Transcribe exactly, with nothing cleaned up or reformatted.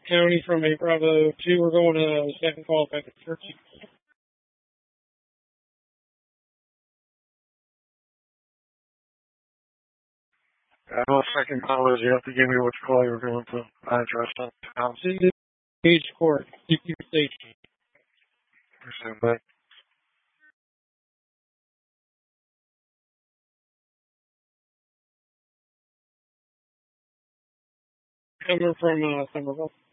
County from a Bravo two. We're going to second call back at church. I know second call is you have to give me which call you're going to address on town. Page Court, C Q Station. Percent back. Coming from uh, Somerville.